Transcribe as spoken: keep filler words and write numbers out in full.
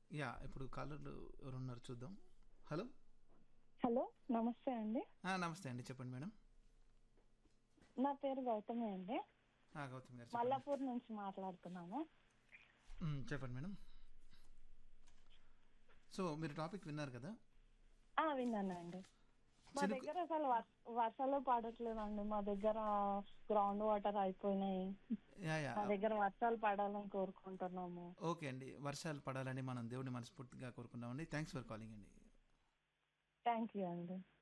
Yeah ఇప్పుడు కాలర్లు ఎవరున్నారు చూద్దాం. హలో. హలో నమస్తే అండి. ఆ, నమస్తే అండి, చెప్పండి మేడం. నా పేరు గౌతమి అండి. ఆ, గౌతమ్ గారు చెప్పండి. మల్లాపూర్ నుంచి మాట్లాడుతున్నాము. మ్, చెప్పండి మేడం. సో మీరు టాపిక్ విన్నారు కదా. ఆ విన్నానండి. మా చినుకు దగ్గర అసలు వర్- వర్షాలు పడట్లేదండి. మా దగ్గర గ్రౌండ్ వాటర్ అయిపోయినాయి. యా యా మా దగ్గర వర్షాలు పడాలని కోరుకుంటున్నాము. ఓకే అండి, వర్షాలు పడాలని మనం దేవుడిని మనస్ఫూర్తిగా కోరుకున్నామండి. థ్యాంక్స్ ఫర్ కాలింగ్ అండి. థ్యాంక్ యూ అండి.